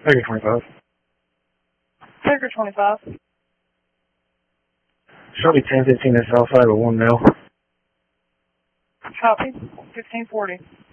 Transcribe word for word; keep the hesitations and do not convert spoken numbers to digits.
Tiger twenty-five. Tiger twenty-five. Shelby ten fifteen at Southside with one male. Copy. fifteen forty.